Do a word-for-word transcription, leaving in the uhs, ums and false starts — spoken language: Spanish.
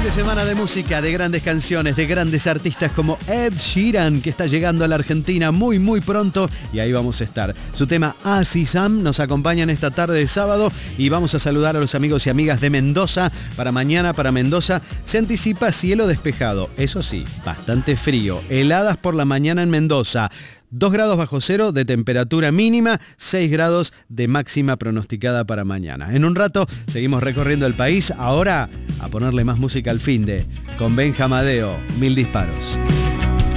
Fin de semana de música, de grandes canciones, de grandes artistas como Ed Sheeran, que está llegando a la Argentina muy muy pronto y ahí vamos a estar. Su tema Así Sam nos acompaña en esta tarde de sábado y vamos a saludar a los amigos y amigas de Mendoza. Para mañana, para Mendoza, se anticipa cielo despejado, eso sí, bastante frío, heladas por la mañana en Mendoza. dos grados bajo cero de temperatura mínima, seis grados de máxima pronosticada para mañana. En un rato seguimos recorriendo el país, ahora a ponerle más música al finde, con Benja Amadeo, Mil Disparos.